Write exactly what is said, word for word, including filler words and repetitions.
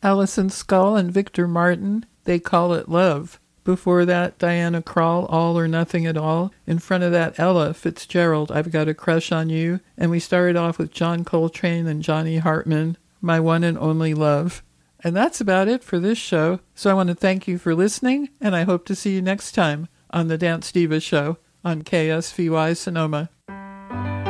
Allison Scull and Victor Martin, They Call It Love. Before that, Diana Krall, All or Nothing at All. In front of that, Ella Fitzgerald, I've Got a Crush on You. And we started off with John Coltrane and Johnny Hartman, My One and Only Love. And that's about it for this show. So I want to thank you for listening, and I hope to see you next time on the Dance Diva Show on K S V Y Sonoma.